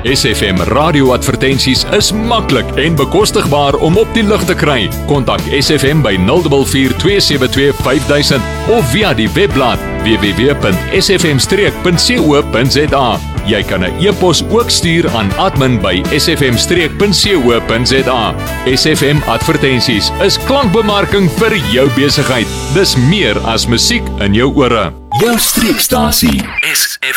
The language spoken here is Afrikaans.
SFM radioadvertensies is maklik en bekostigbaar om op die lug te kry. Kontak SFM by 044 272 5000 of via die webblad www.sfm-streek.co.za. Jy kan 'n e-pos ook stuur aan admin by sfm-streek.co.za. SFM advertensies is klankbemarking vir jou besigheid. Dis meer as musiek in jou ore. Jou streekstasie SFM.